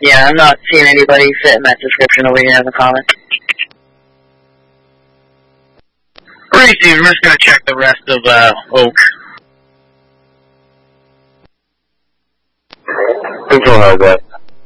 Yeah, I'm not seeing anybody fitting that description over here in the comments. Receive, I'm just going to check the rest of Oak. Control has that.